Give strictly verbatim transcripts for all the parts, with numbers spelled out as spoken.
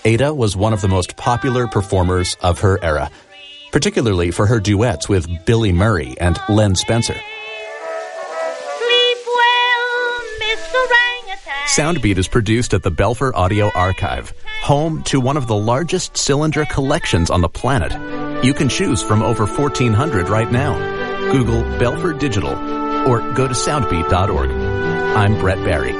Ada was one of the most popular performers of her era, particularly for her duets with Billy Murray and Len Spencer. Sleep well, Mister Orangutan. Soundbeat is produced at the Belfer Audio Archive, home to one of the largest cylinder collections on the planet. You can choose from over fourteen hundred right now. Google Belfer Digital or go to soundbeat dot org. I'm Brett Barry.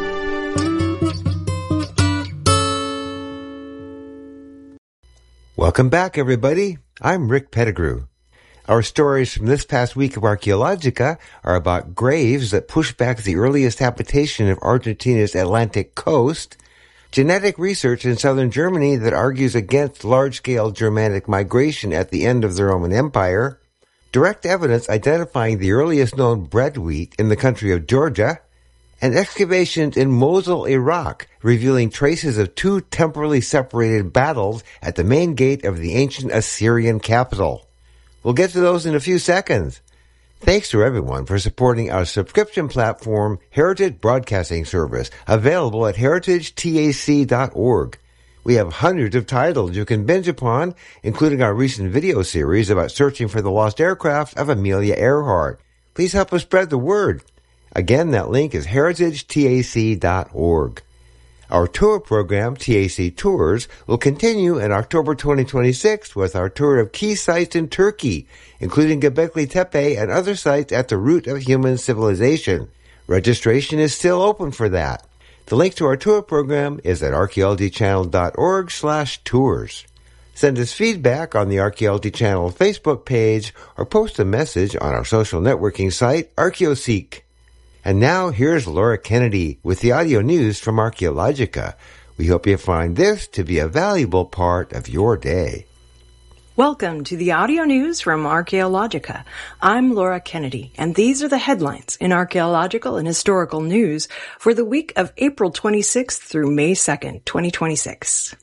Welcome back, everybody. I'm Rick Pettigrew. Our stories from this past week of Archaeologica are about graves that push back the earliest habitation of Argentina's Atlantic coast, genetic research in southern Germany that argues against large-scale Germanic migration at the end of the Roman Empire, direct evidence identifying the earliest known bread wheat in the country of Georgia, and excavations in Mosul, Iraq, revealing traces of two temporally separated battles at the main gate of the ancient Assyrian capital. We'll get to those in a few seconds. Thanks to everyone for supporting our subscription platform, Heritage Broadcasting Service, available at heritage tac dot org. We have hundreds of titles you can binge upon, including our recent video series about searching for the lost aircraft of Amelia Earhart. Please help us spread the word. Again, that link is heritage tac dot org. Our tour program, T A C Tours, will continue in October twenty twenty-six with our tour of key sites in Turkey, including Göbekli Tepe and other sites at the root of human civilization. Registration is still open for that. The link to our tour program is at archaeology channel dot org slash tours. Send us feedback on the Archaeology Channel Facebook page or post a message on our social networking site, ArchaeoSeek. And now, here's Laura Kennedy with the audio news from Archaeologica. We hope you find this to be a valuable part of your day. Welcome to the audio news from Archaeologica. I'm Laura Kennedy, and these are the headlines in archaeological and historical news for the week of April twenty-sixth through May second, twenty twenty-six.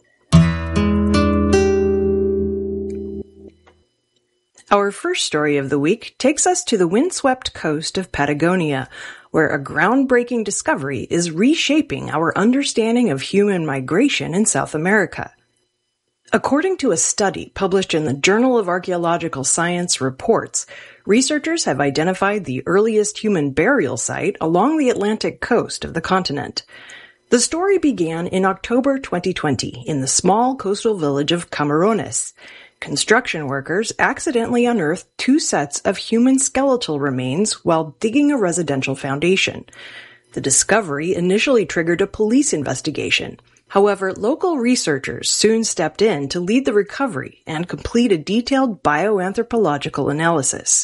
Our first story of the week takes us to the windswept coast of Patagonia, where a groundbreaking discovery is reshaping our understanding of human migration in South America. According to a study published in the Journal of Archaeological Science Reports, researchers have identified the earliest human burial site along the Atlantic coast of the continent. The story began in October twenty twenty in the small coastal village of Camarones. Construction workers accidentally unearthed two sets of human skeletal remains while digging a residential foundation. The discovery initially triggered a police investigation. However, local researchers soon stepped in to lead the recovery and complete a detailed bioanthropological analysis.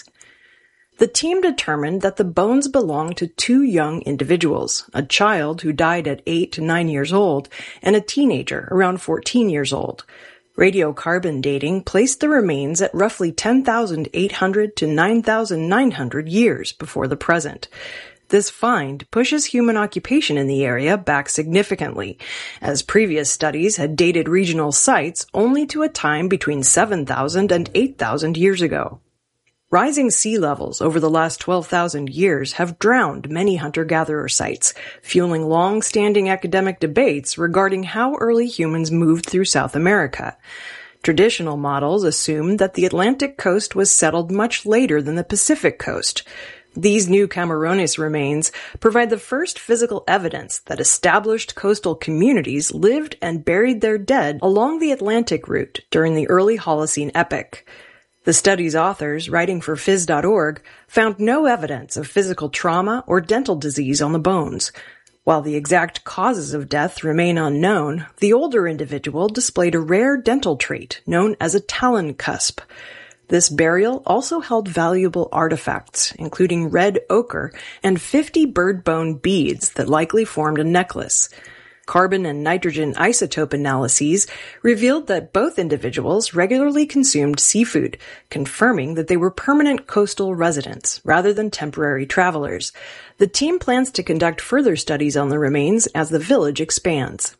The team determined that the bones belonged to two young individuals, a child who died at eight to nine years old and a teenager around fourteen years old. Radiocarbon dating placed the remains at roughly ten thousand eight hundred to nine thousand nine hundred years before the present. This find pushes human occupation in the area back significantly, as previous studies had dated regional sites only to a time between seven thousand and eight thousand years ago. Rising sea levels over the last twelve thousand years have drowned many hunter-gatherer sites, fueling long-standing academic debates regarding how early humans moved through South America. Traditional models assume that the Atlantic coast was settled much later than the Pacific coast. These new Camarones remains provide the first physical evidence that established coastal communities lived and buried their dead along the Atlantic route during the early Holocene epoch. The study's authors, writing for phys dot org, found no evidence of physical trauma or dental disease on the bones. While the exact causes of death remain unknown, the older individual displayed a rare dental trait known as a talon cusp. This burial also held valuable artifacts, including red ochre and fifty bird bone beads that likely formed a necklace. Carbon and nitrogen isotope analyses revealed that both individuals regularly consumed seafood, confirming that they were permanent coastal residents rather than temporary travelers. The team plans to conduct further studies on the remains as the village expands.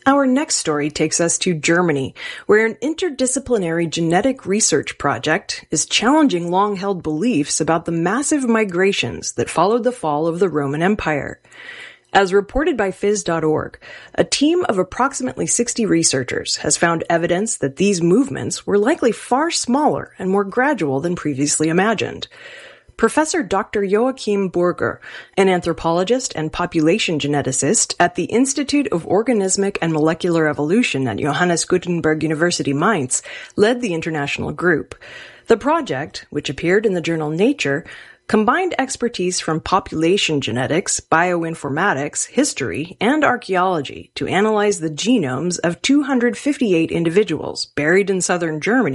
Our next story takes us to Germany, where an interdisciplinary genetic research project is challenging long-held beliefs about the massive migrations that followed the fall of the Roman Empire. As reported by phys dot org, a team of approximately sixty researchers has found evidence that these movements were likely far smaller and more gradual than previously imagined. Professor Doctor Joachim Burger, an anthropologist and population geneticist at the Institute of Organismic and Molecular Evolution at Johannes Gutenberg University Mainz, led the international group. The project, which appeared in the journal Nature, combined expertise from population genetics, bioinformatics, history, and archaeology to analyze the genomes of two hundred fifty-eight individuals buried in southern Germany